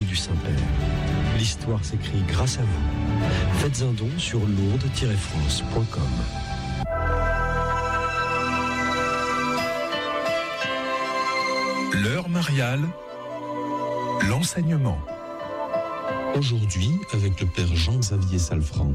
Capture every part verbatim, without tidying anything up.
du Saint-Père. L'histoire s'écrit grâce à vous. Faites un don sur lourdes tiret france point com. L'heure mariale, l'enseignement. Aujourd'hui, avec le Père Jean-Xavier Salfranc.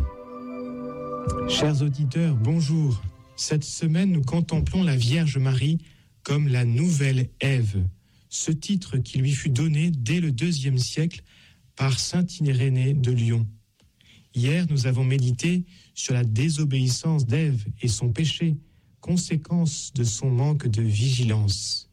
Chers auditeurs, bonjour. Cette semaine, nous contemplons la Vierge Marie comme la nouvelle Ève, ce titre qui lui fut donné dès le deuxième siècle par saint Irénée de Lyon. Hier, nous avons médité sur la désobéissance d'Ève et son péché, conséquence de son manque de vigilance.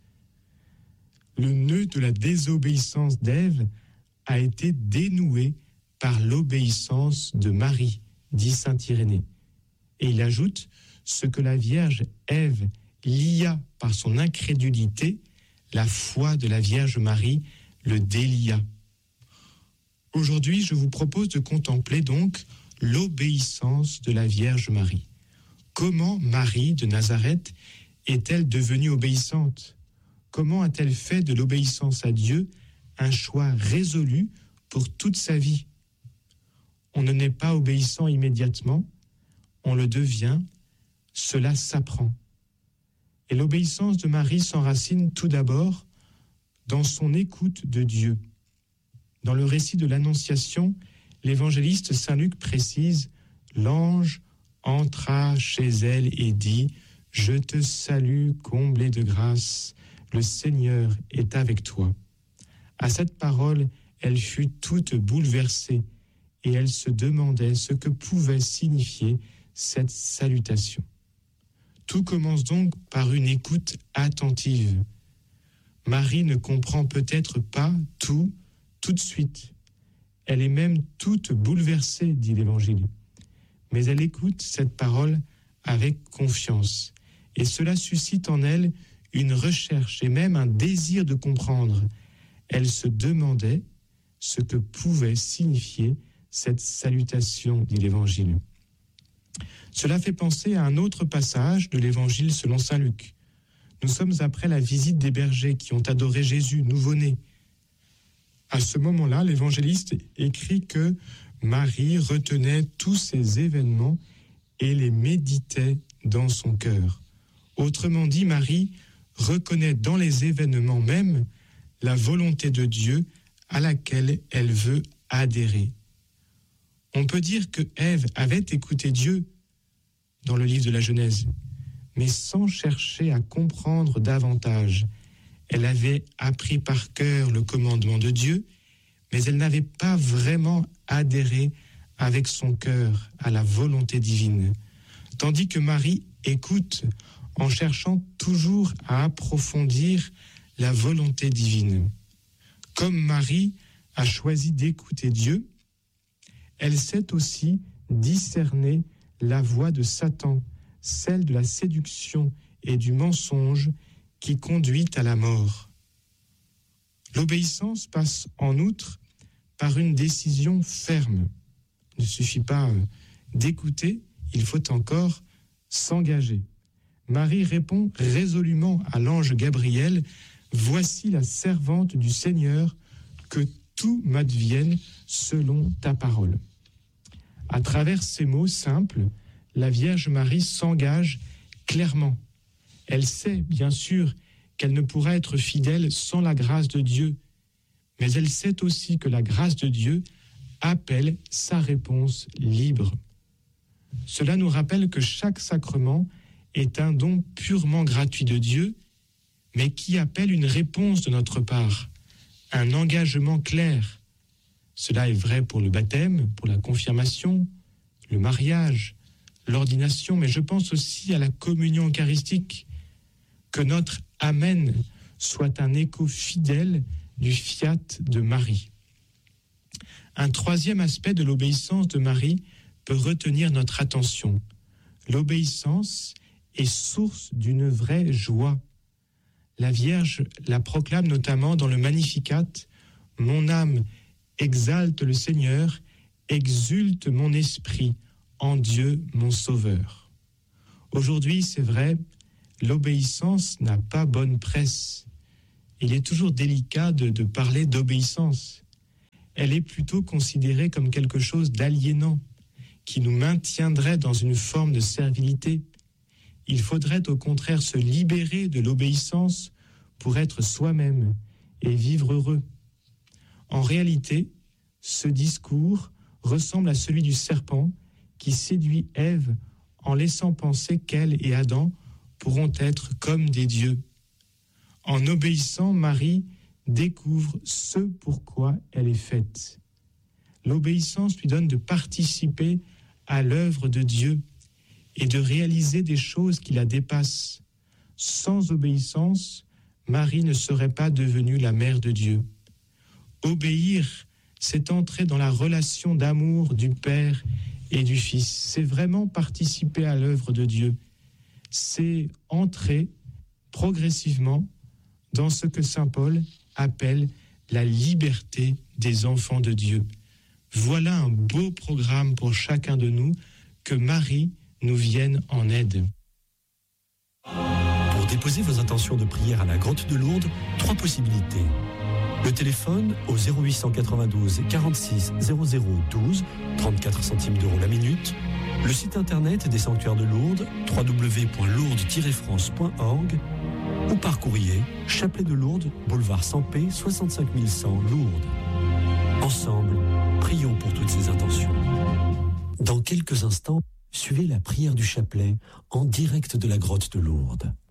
Le nœud de la désobéissance d'Ève a été dénoué par l'obéissance de Marie, dit saint Irénée. Et il ajoute, ce que la Vierge Ève lia par son incrédulité, la foi de la Vierge Marie le délia. Aujourd'hui, je vous propose de contempler donc l'obéissance de la Vierge Marie. Comment Marie de Nazareth est-elle devenue obéissante ? Comment a-t-elle fait de l'obéissance à Dieu un choix résolu pour toute sa vie ? On ne naît pas obéissant immédiatement, on le devient, cela s'apprend. Et l'obéissance de Marie s'enracine tout d'abord dans son écoute de Dieu. Dans le récit de l'Annonciation, l'évangéliste saint Luc précise « L'ange entra chez elle et dit « Je te salue, comblée de grâce, le Seigneur est avec toi. » À cette parole, elle fut toute bouleversée et elle se demandait ce que pouvait signifier cette salutation. Tout commence donc par une écoute attentive. Marie ne comprend peut-être pas tout, tout de suite. Elle est même toute bouleversée, dit l'Évangile. Mais elle écoute cette parole avec confiance. Et cela suscite en elle une recherche et même un désir de comprendre. Elle se demandait ce que pouvait signifier cette salutation, dit l'Évangile. Cela fait penser à un autre passage de l'Évangile selon saint Luc. Nous sommes après la visite des bergers qui ont adoré Jésus, nouveau-né. À ce moment-là, l'évangéliste écrit que Marie retenait tous ces événements et les méditait dans son cœur. Autrement dit, Marie reconnaît dans les événements même la volonté de Dieu à laquelle elle veut adhérer. On peut dire que Ève avait écouté Dieu dans le livre de la Genèse, mais sans chercher à comprendre davantage. Elle avait appris par cœur le commandement de Dieu, mais elle n'avait pas vraiment adhéré avec son cœur à la volonté divine. Tandis que Marie écoute en cherchant toujours à approfondir la volonté divine. Comme Marie a choisi d'écouter Dieu, elle sait aussi discerner la voie de Satan, celle de la séduction et du mensonge qui conduit à la mort. L'obéissance passe en outre par une décision ferme. Il ne suffit pas d'écouter, il faut encore s'engager. Marie répond résolument à l'ange Gabriel « Voici la servante du Seigneur, que tout m'advienne selon ta parole. » À travers ces mots simples, la Vierge Marie s'engage clairement. Elle sait, bien sûr, qu'elle ne pourra être fidèle sans la grâce de Dieu, mais elle sait aussi que la grâce de Dieu appelle sa réponse libre. Cela nous rappelle que chaque sacrement est un don purement gratuit de Dieu, mais qui appelle une réponse de notre part, un engagement clair. Cela est vrai pour le baptême, pour la confirmation, le mariage, l'ordination, mais je pense aussi à la communion eucharistique. Que notre Amen soit un écho fidèle du fiat de Marie. Un troisième aspect de l'obéissance de Marie peut retenir notre attention. L'obéissance est source d'une vraie joie. La Vierge la proclame notamment dans le Magnificat « Mon âme exalte le Seigneur, exulte mon esprit en Dieu mon Sauveur. » Aujourd'hui, c'est vrai, l'obéissance n'a pas bonne presse. Il est toujours délicat de, de parler d'obéissance. elle est plutôt considérée comme quelque chose d'aliénant, qui nous maintiendrait dans une forme de servilité. Il faudrait au contraire se libérer de l'obéissance pour être soi-même et vivre heureux. En réalité, ce discours ressemble à celui du serpent qui séduit Ève en laissant penser qu'elle et Adam pourront être comme des dieux. En obéissant, Marie découvre ce pourquoi elle est faite. L'obéissance lui donne de participer à l'œuvre de Dieu et de réaliser des choses qui la dépassent. Sans obéissance, Marie ne serait pas devenue la mère de Dieu. Obéir, c'est entrer dans la relation d'amour du Père et du Fils. C'est vraiment participer à l'œuvre de Dieu. C'est entrer progressivement dans ce que saint Paul appelle la liberté des enfants de Dieu. Voilà un beau programme pour chacun de nous, que Marie nous vienne en aide. Pour déposer vos intentions de prière à la grotte de Lourdes, trois possibilités. Le téléphone au zéro huit cent quatre-vingt-douze quarante-six zéro zéro douze, trente-quatre centimes d'euros la minute. Le site internet des sanctuaires de Lourdes, w w w point lourdes tiret france point org, ou par courrier, Chapelet de Lourdes, boulevard Sampé, soixante-cinq mille cent, Lourdes. Ensemble, prions pour toutes ces intentions. Dans quelques instants, suivez la prière du chapelet en direct de la grotte de Lourdes.